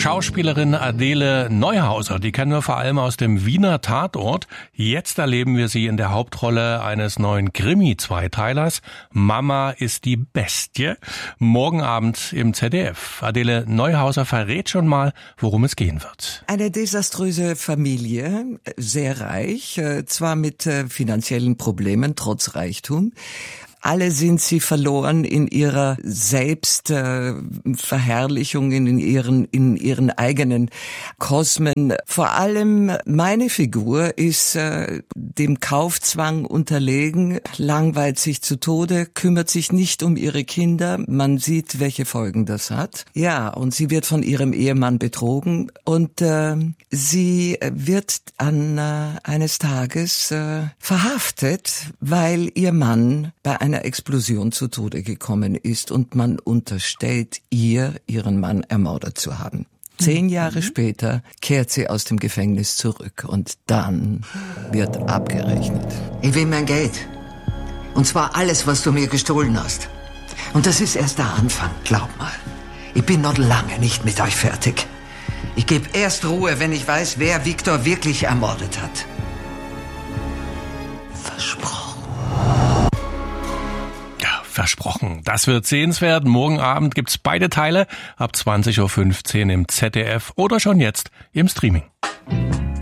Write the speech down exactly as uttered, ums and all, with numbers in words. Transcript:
Schauspielerin Adele Neuhauser, die kennen wir vor allem aus dem Wiener Tatort. Jetzt erleben wir sie in der Hauptrolle eines neuen Krimi-Zweiteilers. Mama ist die Bestie. Morgen Abend im Z D F. Adele Neuhauser verrät schon mal, worum es gehen wird. Eine desaströse Familie, sehr reich, zwar mit finanziellen Problemen, trotz Reichtum. Alle sind sie verloren in ihrer Selbstverherrlichung, äh, in ihren, in ihren eigenen Kosmen. Vor allem meine Figur ist äh, dem Kaufzwang unterlegen, langweilt sich zu Tode, kümmert sich nicht um ihre Kinder. Man sieht, welche Folgen das hat. Ja, und sie wird von ihrem Ehemann betrogen und äh, sie wird an äh, eines Tages äh, verhaftet, weil ihr Mann bei einer Explosion zu Tode gekommen ist und man unterstellt ihr, ihren Mann ermordet zu haben. Zehn Jahre mhm. später kehrt sie aus dem Gefängnis zurück und dann wird abgerechnet. Ich will mein Geld. Und zwar alles, was du mir gestohlen hast. Und das ist erst der Anfang, glaub mal. Ich bin noch lange nicht mit euch fertig. Ich gebe erst Ruhe, wenn ich weiß, wer Viktor wirklich ermordet hat. Versprochen. Versprochen. Das wird sehenswert. Morgen Abend gibt's beide Teile ab zwanzig Uhr fünfzehn im Z D F oder schon jetzt im Streaming.